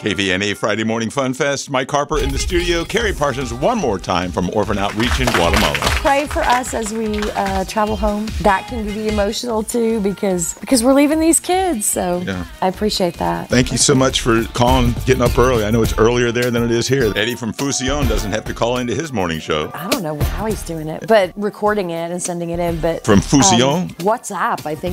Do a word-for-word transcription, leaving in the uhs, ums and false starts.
K V N A Friday Morning Fun Fest. Mike Harper in the studio. Carrie Parsons one more time from Orphan Outreach in Guatemala. Pray for us as we uh, travel home. That can be emotional too because because we're leaving these kids. So yeah. I appreciate that. Thank you so much for calling, getting up early. I know it's earlier there than it is here. Eddie from Fusion doesn't have to call into his morning show. I don't know how he's doing it, but recording it and sending it in. But from Fusion? Um, WhatsApp, I think.